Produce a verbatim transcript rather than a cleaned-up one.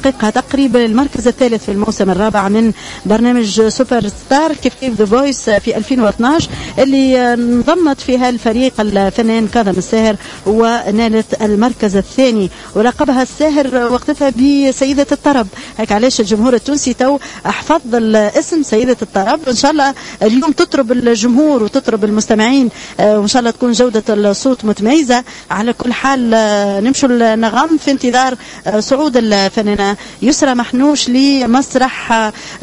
تحقيقها تقريبا المركز الثالث في الموسم الرابع من برنامج سوبر ستار كيف كيف ذا فويس في ألفين واثناشر، اللي انضمت فيها الفريق الفنان كاظم الساهر ونالت المركز الثاني، ولقبها الساهر وقتها بسيدة الطرب. هيك علاش الجمهور التونسي تو احفظ الاسم سيدة الطرب، وان شاء الله اليوم تطرب الجمهور وتطرب المستمعين، وان شاء الله تكون جودة الصوت متميزة. على كل حال نمشوا النغم في انتظار صعود الفنانة يسرى محنوش لمسرح